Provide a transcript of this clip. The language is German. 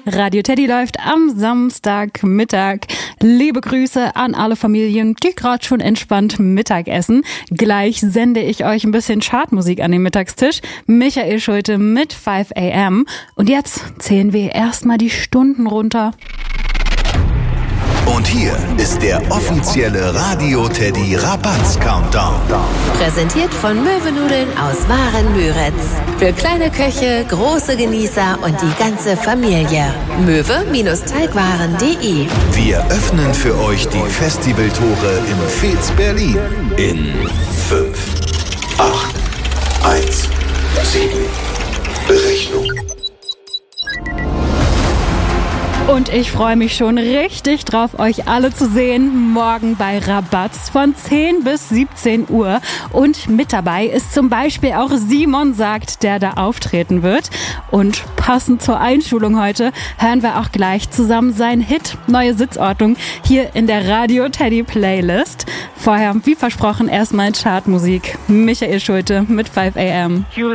Radio Teddy läuft am Samstagmittag. Liebe Grüße an alle Familien, die gerade schon entspannt Mittag essen. Gleich sende ich euch ein bisschen Chartmusik an den Mittagstisch. Michael Schulte mit 5 AM. Und jetzt zählen wir erstmal die Stunden runter. Und hier ist der offizielle Radio Teddy Rabatz Countdown. Präsentiert von Möwenudeln aus Waren-Müritz. Für kleine Köche, große Genießer und die ganze Familie. Möwe-Teigwaren.de. Wir öffnen für euch die Festivaltore im Fez Berlin. In 5, 8, 1, 7. Berechnung. Und ich freue mich schon richtig drauf, euch alle zu sehen, morgen bei Rabatz von 10 bis 17 Uhr. Und mit dabei ist zum Beispiel auch Simon Sagt, der da auftreten wird. Und passend zur Einschulung heute hören wir auch gleich zusammen seinen Hit Neue Sitzordnung hier in der Radio Teddy Playlist. Vorher, wie versprochen, erstmal Chartmusik. Michael Schulte mit 5 AM.